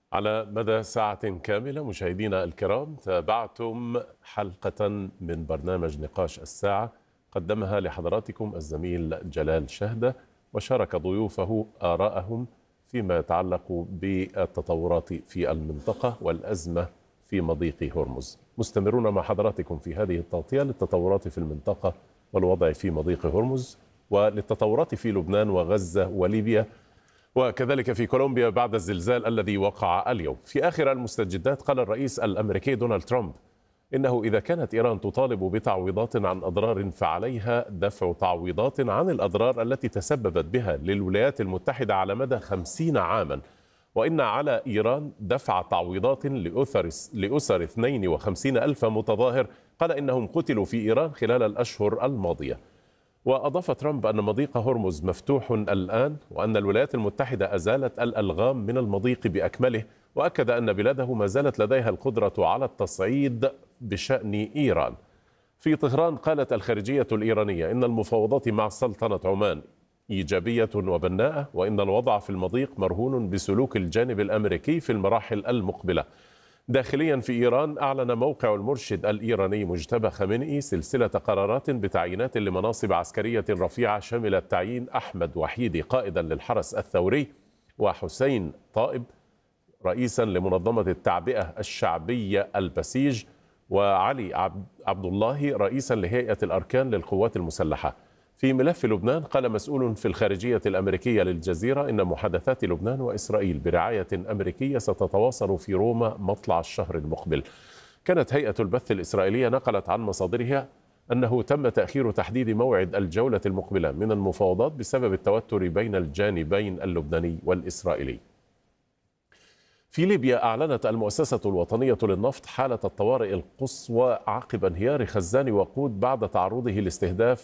على مدى ساعة كاملة مشاهدينا الكرام تابعتم حلقة من برنامج نقاش الساعة قدمها لحضراتكم الزميل جلال شهدة، وشارك ضيوفه آراءهم فيما يتعلق بالتطورات في المنطقة والأزمة في مضيق هرمز. مستمرون مع حضراتكم في هذه التغطية للتطورات في المنطقة والوضع في مضيق هرمز، وللتطورات في لبنان وغزة وليبيا، وكذلك في كولومبيا بعد الزلزال الذي وقع اليوم. في آخر المستجدات قال الرئيس الأمريكي دونالد ترامب إنه إذا كانت إيران تطالب بتعويضات عن أضرار فعليها دفع تعويضات عن الأضرار التي تسببت بها للولايات المتحدة على مدى 50 عاما، وإن على إيران دفع تعويضات لأسر 52 ألف متظاهر قال إنهم قتلوا في إيران خلال الأشهر الماضية. وأضاف ترامب أن مضيق هرمز مفتوح الآن، وأن الولايات المتحدة أزالت الألغام من المضيق بأكمله، وأكد أن بلاده ما زالت لديها القدرة على التصعيد بشأن إيران. في طهران قالت الخارجية الإيرانية إن المفاوضات مع سلطنة عمان إيجابية وبناءة، وإن الوضع في المضيق مرهون بسلوك الجانب الأمريكي في المراحل المقبلة. داخليا في إيران أعلن موقع المرشد الإيراني مجتبى خامنئي سلسلة قرارات بتعيينات لمناصب عسكرية رفيعة شملت تعيين أحمد وحيدي قائدا للحرس الثوري، وحسين طائب رئيسا لمنظمة التعبئة الشعبية البسيج، وعلي عبد الله رئيسا لهيئة الأركان للقوات المسلحة. في ملف لبنان قال مسؤول في الخارجية الأمريكية للجزيرة إن محادثات لبنان وإسرائيل برعاية أمريكية ستتواصل في روما مطلع الشهر المقبل. كانت هيئة البث الإسرائيلية نقلت عن مصادرها أنه تم تأخير تحديد موعد الجولة المقبلة من المفاوضات بسبب التوتر بين الجانبين اللبناني والإسرائيلي. في ليبيا أعلنت المؤسسة الوطنية للنفط حالة الطوارئ القصوى عقب انهيار خزان وقود بعد تعرضه لاستهداف